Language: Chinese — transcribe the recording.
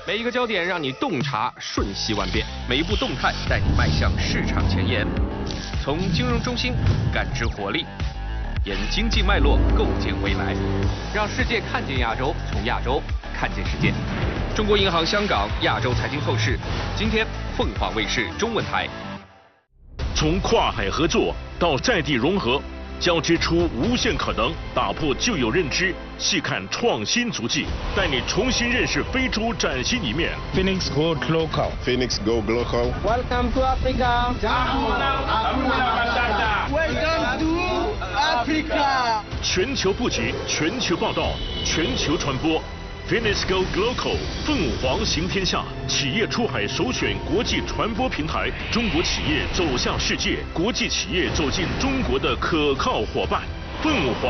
每一个焦点让你洞察瞬息万变，每一步动态带你迈向市场前沿。从金融中心感知活力，沿经济脉络构建未来，让世界看见亚洲，从亚洲看见世界。中国银行香港亚洲财经透视，今天凤凰卫视中文台。 从跨海合作到在地融合，交织出无限可能，打破旧有认知，细看创新足迹，带你重新认識非洲崭新一面。 Phoenix Go Global. Phoenix Go Global. Welcome to Africa. Welcome to Africa. 全球布局，全球报道，全球传播。Phoenix Go Global 凤凰行天下，企业出海首选国际传播平台，中国企业走向世界，国际企业走进中国的可靠伙伴。凤凰